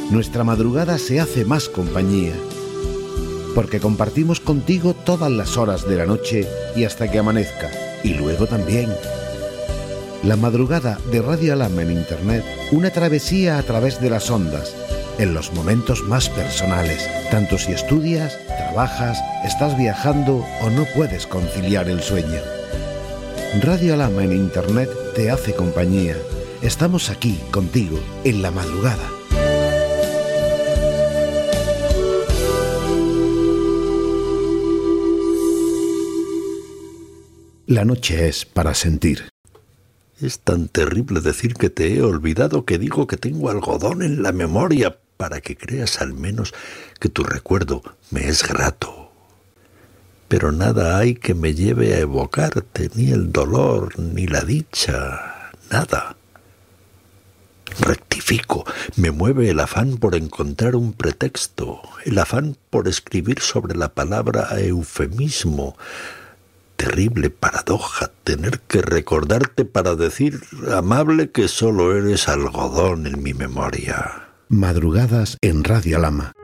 nuestra madrugada se hace más compañía, porque compartimos contigo todas las horas de la noche y hasta que amanezca, y luego también. La madrugada de Radio Alhama en Internet, una travesía a través de las ondas, en los momentos más personales, tanto si estudias, trabajas, estás viajando o no puedes conciliar el sueño. Radio Alhama en Internet te hace compañía. Estamos aquí contigo en la madrugada. La noche es para sentir. Es tan terrible decir que te he olvidado que digo que tengo algodón en la memoria para que creas al menos que tu recuerdo me es grato. Pero nada hay que me lleve a evocarte, ni el dolor, ni la dicha, nada. Rectifico, me mueve el afán por encontrar un pretexto, el afán por escribir sobre la palabra eufemismo. Terrible paradoja, tener que recordarte para decir, amable, que solo eres algodón en mi memoria. Madrugadas en Radio Alhama,